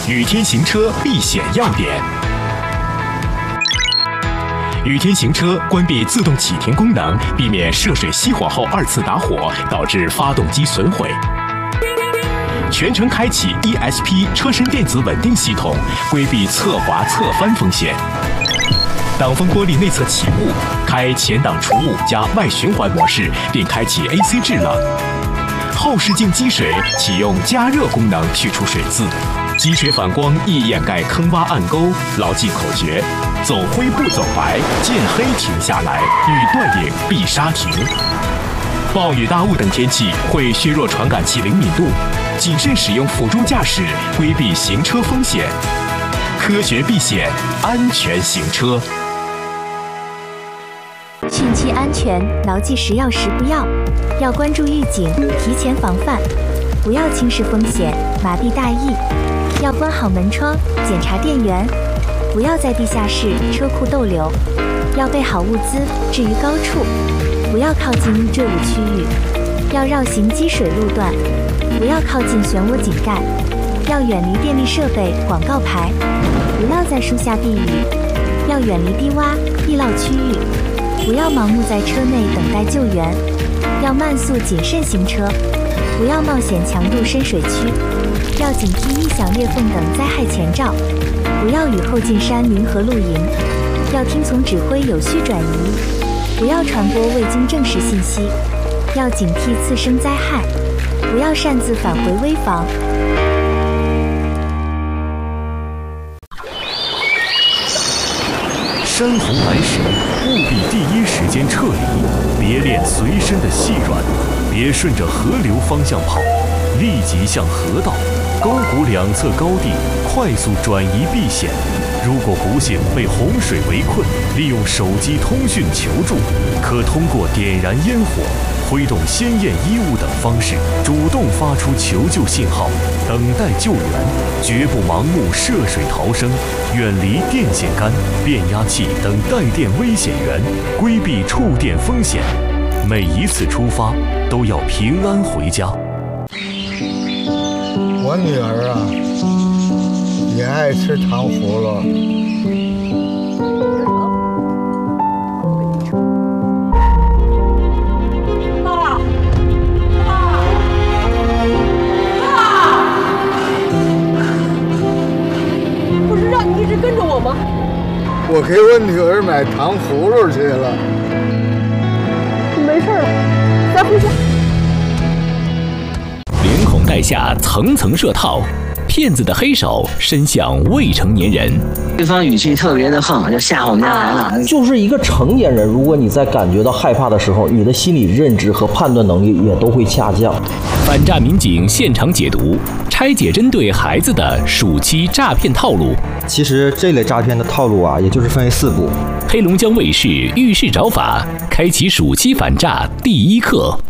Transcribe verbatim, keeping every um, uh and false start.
雨天行车避险要点。雨天行车关闭自动启停功能，避免涉水熄火后二次打火，导致发动机损毁。全程开启 E S P 车身电子稳定系统，规避侧滑侧翻风险。挡风玻璃内侧起雾，开前挡除雾加外循环模式，并开启 A C 制冷。后视镜积水启用加热功能去除水渍。积水反光易掩盖坑洼暗沟，牢记口诀：走灰不走白，见黑停下来，遇断影必刹停。暴雨大雾等天气会削弱传感器灵敏度，谨慎使用辅助驾驶，规避行车风险。科学避险，安全行车。 汛期安全，牢记十要十不要，要关注预警，提前防范，不要轻视风险，麻痹大意。要关好门窗，检查电源，不要在地下室、车库逗留。要备好物资，置于高处，不要靠近易坠物区域。要绕行积水路段，不要靠近漩涡井盖。要远离电力设备、广告牌，不要在树下避雨。要远离低洼、地涝区域，不要盲目在车内等待救援。要慢速谨慎行车，不要冒险强入深水区。要警惕异响、裂缝等灾害前兆，不要雨后进山林和露营。要听从指挥，有序转移，不要传播未经证实信息。要警惕次生灾害，不要擅自返回危房。 山洪来时，务必第一时间撤离，别练随身的细软，别顺着河流方向跑，立即向河道、沟谷两侧高地快速转移避险。如果不幸被洪水围困，利用手机通讯求助，可通过点燃烟火、挥动鲜艳衣物等方式，主动发出求救信号，等待救援，绝不盲目涉水逃生，远离电线杆、变压器等带电危险源，规避触电风险。每一次出发都要平安回家。 我女儿啊，也爱吃糖葫芦。 爸，爸，爸！不是让你一直跟着我吗？ 我给我女儿买糖葫芦去了。 没事了，咱回家。 连孔带下，层层设套。骗子的黑手伸向未成年人， 对方语气特别的横，就吓唬我们家孩子。 就是一个成年人，如果你在感觉到害怕的时候，你的心理认知和判断能力也都会下降。 反诈民警现场解读，拆解针对孩子的暑期诈骗套路。 其实这类诈骗的套路啊，也就是分为四步。 黑龙江卫视遇事找法，开启暑期反诈第一课。